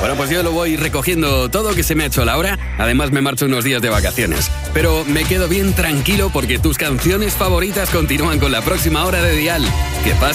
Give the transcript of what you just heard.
Bueno, pues yo lo voy recogiendo todo, que se me ha hecho la hora. Además me marcho unos días de vacaciones. Pero me quedo bien tranquilo porque tus canciones favoritas continúan con la próxima hora de Dial. Que